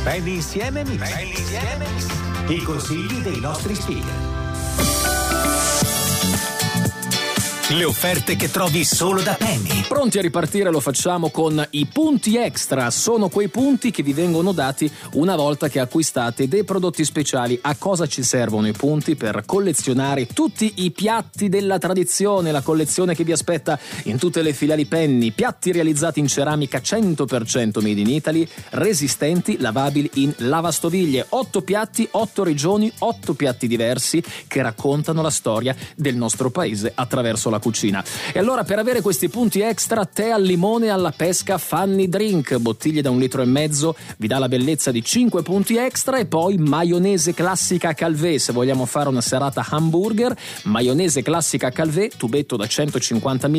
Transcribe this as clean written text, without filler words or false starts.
Penny insieme Mix. I consigli dei nostri speaker. Le offerte che trovi solo da Penny. Pronti a ripartire? Lo facciamo con i punti extra. Sono quei punti che vi vengono dati una volta che acquistate dei prodotti speciali. A cosa ci servono i punti? Per collezionare tutti i piatti della tradizione, la collezione che vi aspetta in tutte le filiali Penny. Piatti realizzati in ceramica 100% made in Italy, resistenti, lavabili in lavastoviglie. 8 piatti, 8 regioni, 8 piatti diversi che raccontano la storia del nostro paese attraverso la cucina. E allora, per avere questi punti extra, tè al limone alla pesca Fanny Drink, bottiglie da 1,5 litri, vi dà la bellezza di 5 punti extra. E poi maionese classica Calvé, se vogliamo fare una serata hamburger, maionese classica Calvé, tubetto da 150 ml,